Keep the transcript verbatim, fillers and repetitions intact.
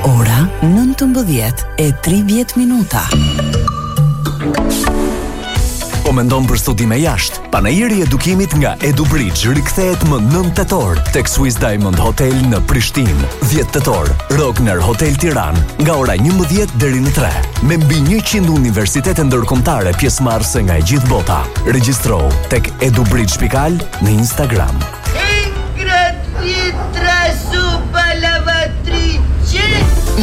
Ora nëntëmbëdhjetë e tridhjetë minuta. Po mendon për studime jashtë? Panajiri i edukimit nga EduBridge rikthehet më nëntë tetor tek Swiss Diamond Hotel në Prishtinë. dhjetë tetor, Rogner Hotel Tiranë, nga ora njëmbëdhjetë deri në tre, me mbi njëqind universitete ndërkombëtare pjesëmarrëse nga e gjithë bota. Regjistrohu tek edubridge pikë al në Instagram.